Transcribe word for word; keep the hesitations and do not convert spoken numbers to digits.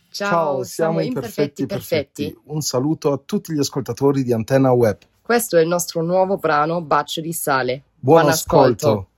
Ciao, siamo Imperfetti Perfetti. Un saluto a tutti gli ascoltatori di Antenna Web. Questo è il nostro nuovo brano Bacio di sale. Buon, Buon ascolto. ascolto.